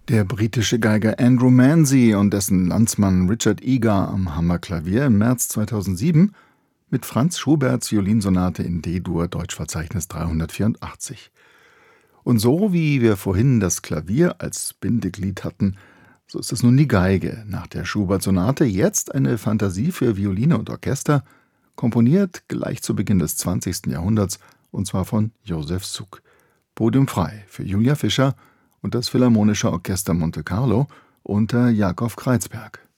Der britische Geiger Andrew Manzy und dessen Landsmann Richard Egar am Hammerklavier im März 2007 mit Franz Schuberts Violinsonate in D-Dur, Deutschverzeichnis 384. Und so wie wir vorhin das Klavier als Bindeglied hatten, so ist es nun die Geige, nach der Schubert-Sonate jetzt eine Fantasie für Violine und Orchester, komponiert gleich zu Beginn des 20. Jahrhunderts, und zwar von Josef Suk. Podium frei für Julia Fischer und das Philharmonische Orchester Monte Carlo unter Jakob Kreizberg.